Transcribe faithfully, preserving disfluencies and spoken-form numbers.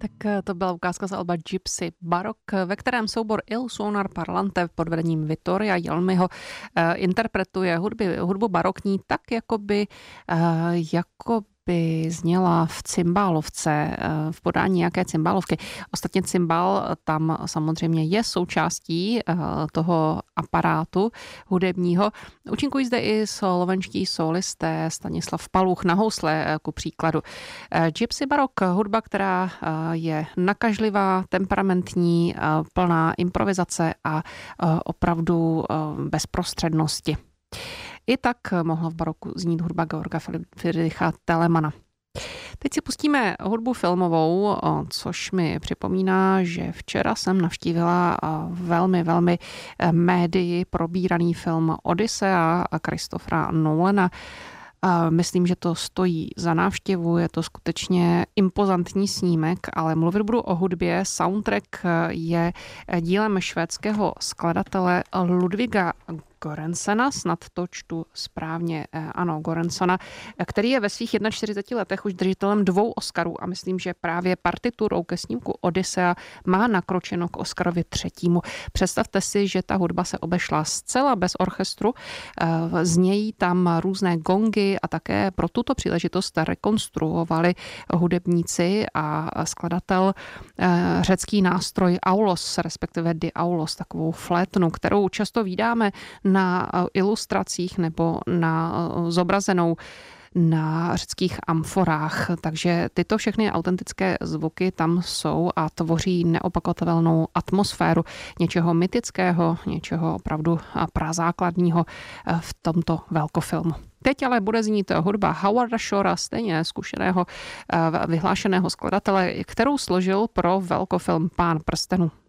Tak to byla ukázka z alba Gypsy Barok, ve kterém soubor Il Suonar Parlante pod vedením Vittoria Jelmiho interpretuje hudby, hudbu barokní tak, jako by, jako by zněla v cymbálovce, v podání nějaké cymbálovky. Ostatně cymbál tam samozřejmě je součástí toho aparátu hudebního. Účinkují zde i slovenští solisté, Stanislav Paluch na housle, ku příkladu. Gypsy Barok, hudba, která je nakažlivá, temperamentní, plná improvizace a opravdu bezprostřednosti. I tak mohla v baroku znít hudba Georga Friedricha Telemana. Teď si pustíme hudbu filmovou, což mi připomíná, že včera jsem navštívila velmi, velmi médii probíraný film Odyssea a Christophera Nolana. Myslím, že to stojí za návštěvu, je to skutečně impozantní snímek, ale mluvit budu o hudbě. Soundtrack je dílem švédského skladatele Ludviga Görensena, snad to čtu správně, ano, Görensona, který je ve svých čtyřiceti jedné letech už držitelem dvou Oscarů a myslím, že právě partiturou ke snímku Odyssea má nakročeno k Oscarovi třetímu. Představte si, že ta hudba se obešla zcela bez orchestru, znějí tam různé gongy a také pro tuto příležitost rekonstruovali hudebníci a skladatel řecký nástroj aulos, respektive diaulos, takovou flétnu, kterou často vídáme na ilustracích nebo na zobrazenou na řeckých amforách. Takže tyto všechny autentické zvuky tam jsou a tvoří neopakovatelnou atmosféru něčeho mytického, něčeho opravdu prazákladního v tomto velkofilmu. Teď ale bude znít hudba Howarda Shora, stejně zkušeného vyhlášeného skladatele, kterou složil pro velkofilm Pán prstenů.